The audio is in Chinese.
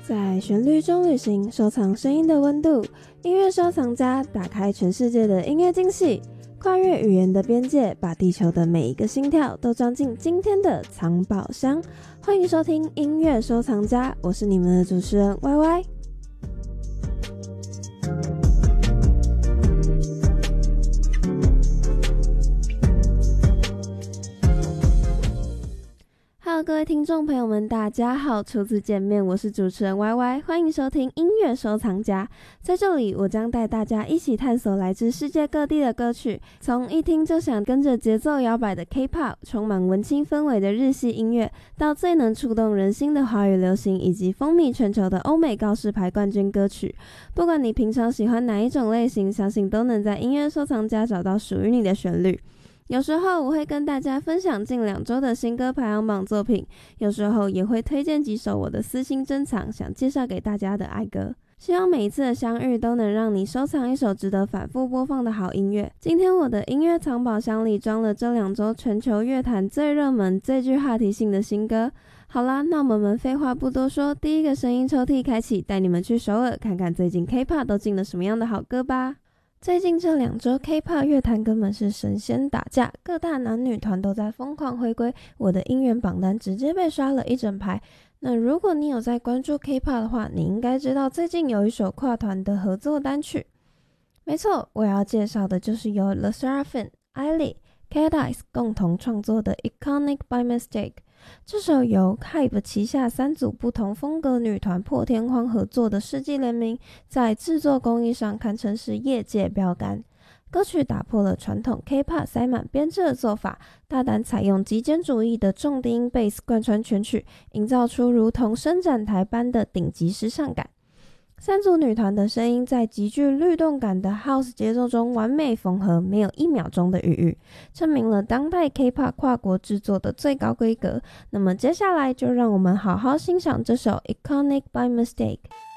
在旋律中旅行，收藏声音的温度。音乐收藏家打开全世界的音乐惊喜，跨越语言的边界，把地球的每一个心跳都装进今天的藏宝箱。欢迎收听音乐收藏家，我是你们的主持人 YY。Hello， 各位听众朋友们，大家好，初次见面，我是主持人 YY， 欢迎收听音乐收藏家。在这里，我将带大家一起探索来自世界各地的歌曲，从一听就想跟着节奏摇摆的 K-pop， 充满文青氛围的日系音乐，到最能触动人心的华语流行，以及风靡全球的欧美告示牌冠军歌曲。不管你平常喜欢哪一种类型，相信都能在音乐收藏家找到属于你的旋律。有时候我会跟大家分享近2周的新歌排行榜作品，有时候也会推荐几首我的私心珍藏，想介绍给大家的爱歌。希望每一次的相遇都能让你收藏一首值得反复播放的好音乐。今天我的音乐藏宝箱里装了这2周全球乐坛最热门、最具话题性的新歌。好啦，那我们废话不多说，第一个声音抽屉开启，带你们去首尔看看最近 K-pop 都进了什么样的好歌吧。最近这2周 K-pop 乐坛根本是神仙打架，各大男女团都在疯狂回归，我的音源榜单直接被刷了一整排。那如果你有在关注 K-pop 的话，你应该知道最近有一首跨团的合作单曲。没错，我要介绍的就是由 LE SSERAFIM、ILY、Cat Eyes 共同创作的 Iconic by Mistake。这首由 HYBE 旗下3组不同风格女团破天荒合作的世纪联名，在制作工艺上堪称是业界标杆。歌曲打破了传统 K-pop 塞满编制的做法，大胆采用极简主义的重低音 bass 贯穿全曲，营造出如同伸展台般的顶级时尚感。3组女团的声音在极具律动感的 House 节奏中完美缝合，没有1秒钟的余裕，证明了当代 K-pop 跨国制作的最高规格。那么接下来就让我们好好欣赏这首 Iconic by Mistake。